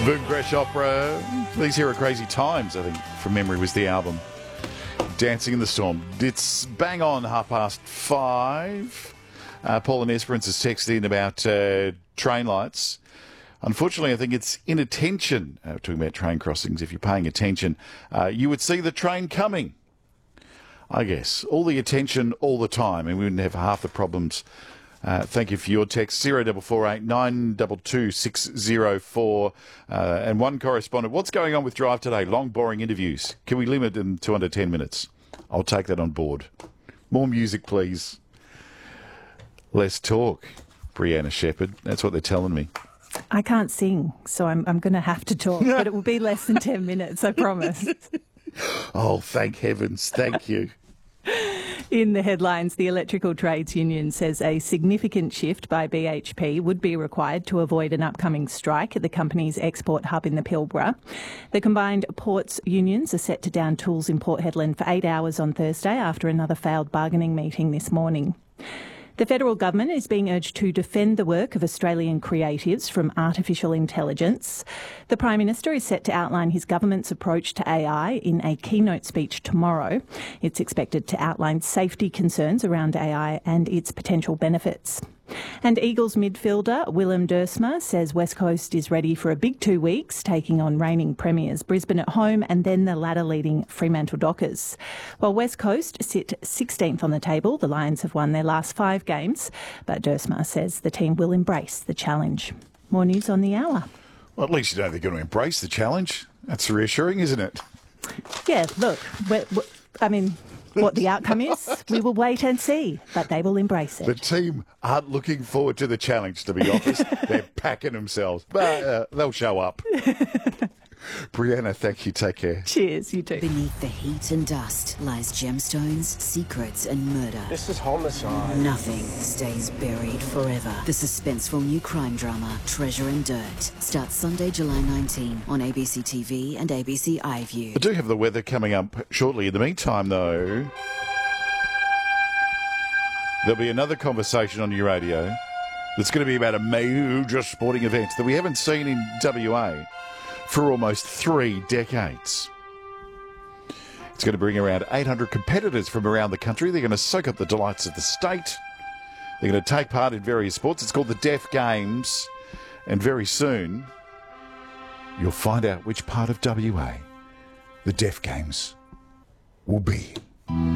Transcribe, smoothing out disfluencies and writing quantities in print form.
Boomcrash Opera. These Here Are Crazy Times, I think, from memory, was the album. Dancing in the Storm. It's bang on 5:30. Paul and Esperance has texted in about train lights. Unfortunately, I think it's inattention. Talking about train crossings, if you're paying attention, you would see the train coming. I guess. All the attention all the time, and we wouldn't have half the problems. Thank you for your text, 0448 922 604. And one correspondent, what's going on with Drive today? Long, boring interviews. Can we limit them to under 10 minutes? I'll take that on board. More music, please. Less talk. Brianna Shepherd. That's what they're telling me. I can't sing, so I'm going to have to talk, but it will be less than 10 minutes, I promise. Oh, thank heavens. Thank you. In the headlines, the Electrical Trades Union says a significant shift by BHP would be required to avoid an upcoming strike at the company's export hub in the Pilbara. The combined ports unions are set to down tools in Port Hedland for 8 hours on Thursday after another failed bargaining meeting this morning. The federal government is being urged to defend the work of Australian creatives from artificial intelligence. The Prime Minister is set to outline his government's approach to AI in a keynote speech tomorrow. It's expected to outline safety concerns around AI and its potential benefits. And Eagles midfielder Willem Dersma says West Coast is ready for a big 2 weeks, taking on reigning premiers Brisbane at home and then the ladder-leading Fremantle Dockers. While West Coast sit 16th on the table, the Lions have won their last 5 games, but Dersma says the team will embrace the challenge. More news on the hour. Well, at least you know they're going to embrace the challenge. That's reassuring, isn't it? Yeah, look, what the outcome is, we will wait and see, but they will embrace it. The team aren't looking forward to the challenge, to be honest. They're packing themselves, but they'll show up. Brianna, thank you. Take care. Cheers, you too. Beneath the heat and dust lies gemstones, secrets and murder. This is homicide. Nothing stays buried forever. The suspenseful new crime drama, Treasure and Dirt, starts Sunday, July 19 on ABC TV and ABC iView. I do have the weather coming up shortly. In the meantime, though, there'll be another conversation on your radio that's going to be about a major sporting event that we haven't seen in WA for almost 3 decades. It's going to bring around 800 competitors from around the country. They're going to soak up the delights of the state. They're going to take part in various sports. It's called the Deaf Games. And very soon, you'll find out which part of WA the Deaf Games will be.